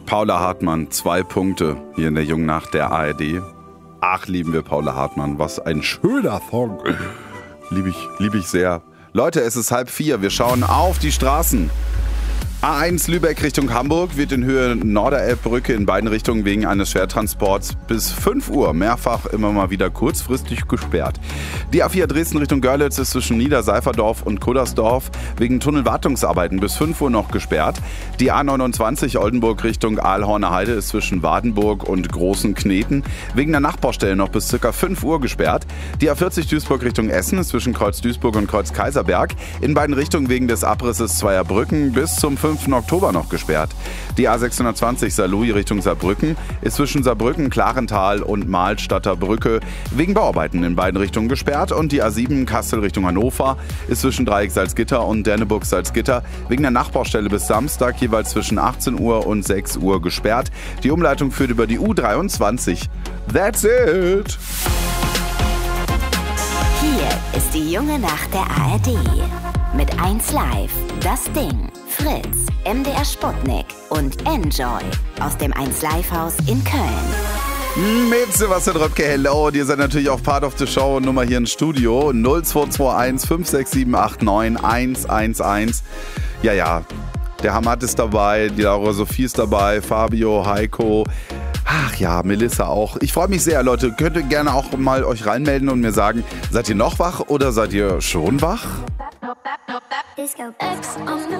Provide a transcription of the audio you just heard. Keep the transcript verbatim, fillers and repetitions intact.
Paula Hartmann, zwei Punkte hier in der Jungen Nacht der A R D. Ach, lieben wir Paula Hartmann, was ein schöner Song. Liebe ich, liebe ich sehr. Leute, es ist halb vier, wir schauen auf die Straßen. A eins Lübeck Richtung Hamburg wird in Höhe Norderelbbrücke in beiden Richtungen wegen eines Schwertransports bis fünf Uhr mehrfach immer mal wieder kurzfristig gesperrt. Die A vier Dresden Richtung Görlitz ist zwischen Niederseiferdorf und Kuddersdorf wegen Tunnelwartungsarbeiten bis fünf Uhr noch gesperrt. Die A neunundzwanzig Oldenburg Richtung Aalhorner Heide ist zwischen Wadenburg und Großen Kneten wegen der Nachbaustelle noch bis ca. fünf Uhr gesperrt. Die A vierzig Duisburg Richtung Essen ist zwischen Kreuz Duisburg und Kreuz Kaiserberg in beiden Richtungen wegen des Abrisses zweier Brücken bis zum fünften Oktober noch gesperrt. Die A sechshundertzwanzig Saarlouis Richtung Saarbrücken ist zwischen Saarbrücken, Klarental und Mahlstadter Brücke wegen Bauarbeiten in beiden Richtungen gesperrt und die A sieben Kassel Richtung Hannover ist zwischen Dreieck Salzgitter und Denneburg Salzgitter wegen der Nachbaustelle bis Samstag jeweils zwischen achtzehn Uhr und sechs Uhr gesperrt. Die Umleitung führt über die U dreiundzwanzig. That's it! Hier ist die Junge Nacht der A R D. Mit eins Live, das Ding, Fritz, M D R Sputnik und Enjoy aus dem eins Live Haus in Köln. Mit Sebastian Röpke, hello. Und ihr seid natürlich auch Part of the Show. Nummer hier im Studio null zwei zwei eins fünf sechs sieben acht neun eins eins eins. Ja, ja, der Hamad ist dabei, die Laura Sophie ist dabei, Fabio, Heiko. Ach ja, Melissa auch. Ich freue mich sehr, Leute. Könnt ihr gerne auch mal euch reinmelden und mir sagen, seid ihr noch wach oder seid ihr schon wach?